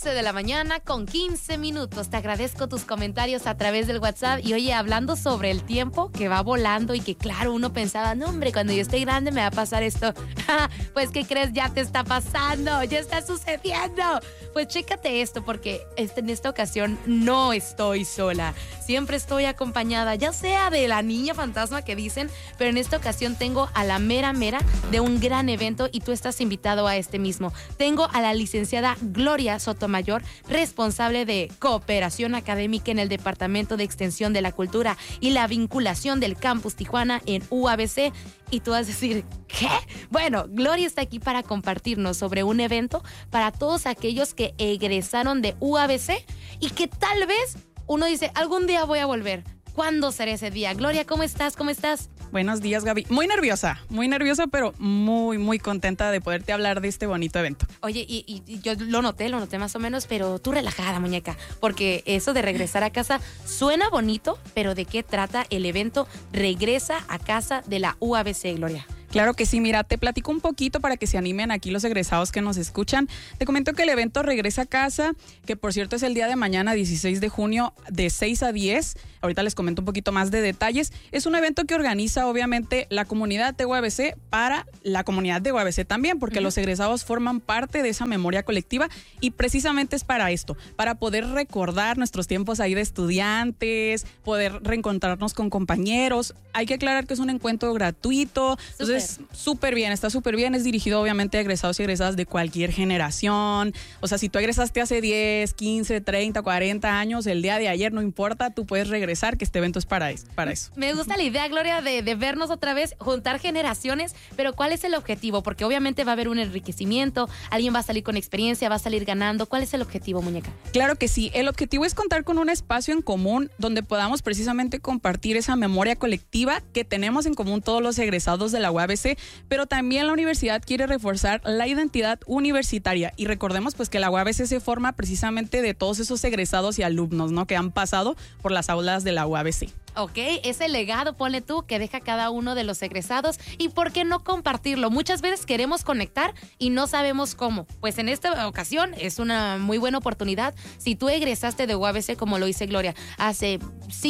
11 de la mañana con 15 minutos. Te agradezco tus comentarios a través del WhatsApp. Y oye, hablando sobre el tiempo que va volando y que claro, uno pensaba, no hombre, cuando yo esté grande me va a pasar esto. Pues, ¿qué crees? Ya te está pasando, ya está sucediendo. Pues chécate esto, porque en esta ocasión no estoy sola. Siempre estoy acompañada, ya sea de la niña fantasma que dicen, pero en esta ocasión tengo a la mera de un gran evento y tú estás invitado a este mismo. Tengo a la licenciada Gloria Sotomayor, responsable de cooperación académica en el Departamento de Extensión de la Cultura y la vinculación del Campus Tijuana en UABC. Y tú vas a decir, ¿qué? Bueno, Gloria está aquí para compartirnos sobre un evento para todos aquellos que egresaron de UABC y que tal vez uno dice, algún día voy a volver. ¿Cuándo será ese día? Gloria, ¿cómo estás? ¿Cómo estás? Buenos días, Gaby. Muy nerviosa, pero muy contenta de poderte hablar de este bonito evento. Oye, y yo lo noté más o menos, pero tú relajada, muñeca, porque eso de regresar a casa suena bonito, pero ¿de qué trata el evento Regresa a Casa de la UABC, Gloria? Claro que sí, mira, te platico un poquito para que se animen aquí los egresados que nos escuchan. Te comento que el evento Regresa a Casa, que por cierto es el día de mañana, 16 de junio, de 6 a 10. Ahorita les comento un poquito más de detalles. Es un evento que organiza, obviamente, la comunidad de UABC para la comunidad de UABC también, porque los egresados forman parte de esa memoria colectiva y precisamente es para esto, para poder recordar nuestros tiempos ahí de estudiantes, poder reencontrarnos con compañeros. Hay que aclarar que es un encuentro gratuito. Entonces, súper bien, está súper bien. Es dirigido obviamente a egresados y egresadas de cualquier generación. O sea, si tú egresaste hace 10, 15, 30, 40 años, el día de ayer, no importa, tú puedes regresar, que este evento es para eso. Me gusta la idea, Gloria, de vernos otra vez, juntar generaciones, pero ¿cuál es el objetivo? Porque obviamente va a haber un enriquecimiento, alguien va a salir con experiencia, va a salir ganando. ¿Cuál es el objetivo, muñeca? Claro que sí, el objetivo es contar con un espacio en común donde podamos precisamente compartir esa memoria colectiva que tenemos en común todos los egresados de la UABC, pero también la universidad quiere reforzar la identidad universitaria y recordemos pues que la UABC se forma precisamente de todos esos egresados y alumnos, ¿no? Que han pasado por las aulas de la UABC. Ok, ese legado, ponle tú, que deja cada uno de los egresados. ¿Y por qué no compartirlo? Muchas veces queremos conectar y no sabemos cómo. Pues en esta ocasión es una muy buena oportunidad. Si tú egresaste de UABC, como lo dice Gloria, hace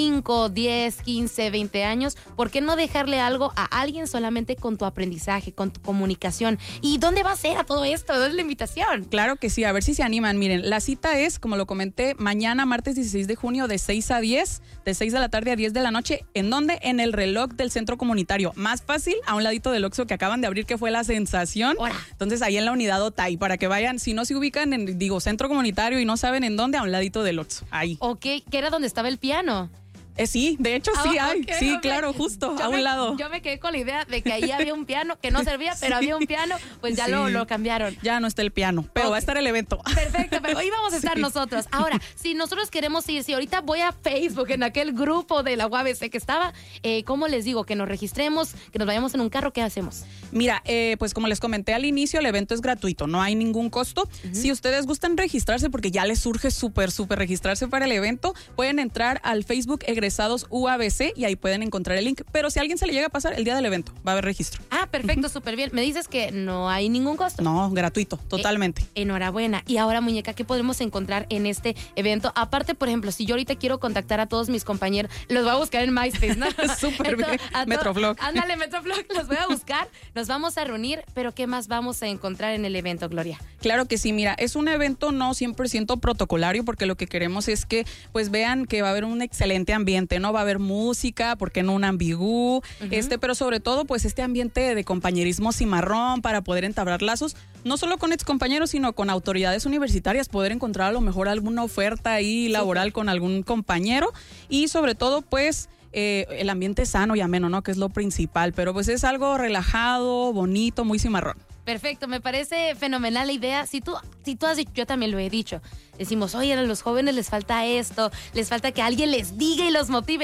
5, 10, 15, 20 años, ¿por qué no dejarle algo a alguien solamente con tu aprendizaje, con tu comunicación? ¿Y dónde va a ser a todo esto? ¿Dónde es la invitación? Claro que sí, a ver si se animan. Miren, la cita es, como lo comenté, mañana, martes 16 de junio, de 6 a 10, de 6 de la tarde a 10 de la noche. ¿En dónde? En el reloj del centro comunitario. Más fácil, a un ladito del Oxxo que acaban de abrir, que fue la sensación. ¡Hora! Entonces, ahí en la unidad Otay, para que vayan, si no se ubican en, centro comunitario y no saben en dónde, a un ladito del Oxxo. Ahí. Ok, que era donde estaba el piano. Sí, de hecho sí hay. Okay, sí, okay. Claro, justo a un lado. Yo me quedé con la idea de que ahí había un piano que no servía, pero había un piano, pues ya sí. lo cambiaron. Ya no está el piano, pero va a estar el evento. Perfecto, pero hoy vamos a estar nosotros. Ahora, si nosotros queremos ir, si ahorita voy a Facebook, en aquel grupo de la UABC que estaba, ¿cómo les digo? Que nos registremos, que nos vayamos en un carro, ¿qué hacemos? Mira, pues como les comenté al inicio, el evento es gratuito, no hay ningún costo. Si ustedes gustan registrarse, porque ya les surge súper registrarse para el evento, pueden entrar al Facebook Egresados UABC y ahí pueden encontrar el link, pero si a alguien se le llega a pasar el día del evento, va a haber registro. Ah, perfecto, súper bien. ¿Me dices que no hay ningún costo? No, gratuito, totalmente. Enhorabuena. Y ahora, muñeca, ¿qué podemos encontrar en este evento? Aparte, por ejemplo, si yo ahorita quiero contactar a todos mis compañeros, los voy a buscar en MySpace, ¿no? Súper bien. Metroflog. Ándale, Metroflog, los voy a buscar, nos vamos a reunir, pero ¿qué más vamos a encontrar en el evento, Gloria? Claro que sí, mira, es un evento no 100% protocolario, porque lo que queremos es que pues vean que va a haber un excelente ambiente, ¿no? Va a haber música, porque no un ambigú, pero sobre todo pues este ambiente de compañerismo cimarrón para poder entablar lazos, no solo con excompañeros, sino con autoridades universitarias, poder encontrar a lo mejor alguna oferta ahí laboral con algún compañero y sobre todo pues el ambiente sano y ameno, ¿no? Que es lo principal, pero pues es algo relajado, bonito, muy cimarrón. Perfecto, me parece fenomenal la idea. Si tú has dicho, yo también lo he dicho. Decimos, oye, a los jóvenes les falta esto, les falta que alguien les diga y los motive.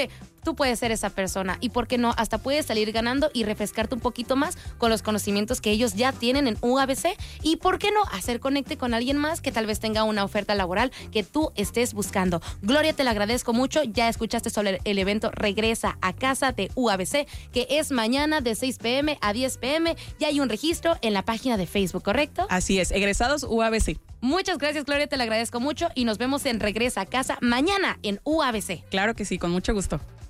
tú puedes ser esa persona. Y por qué no, hasta puedes salir ganando y refrescarte un poquito más con los conocimientos que ellos ya tienen en UABC. Y por qué no, hacer conecte con alguien más que tal vez tenga una oferta laboral que tú estés buscando. Gloria, te lo agradezco mucho. Ya escuchaste sobre el evento Regresa a Casa de UABC, que es mañana de 6 p.m. a 10 p.m. Ya hay un registro en la página de Facebook, ¿correcto? Así es, egresados UABC. Muchas gracias, Gloria, te lo agradezco mucho y nos vemos en Regresa a Casa mañana en UABC. Claro que sí, con mucho gusto.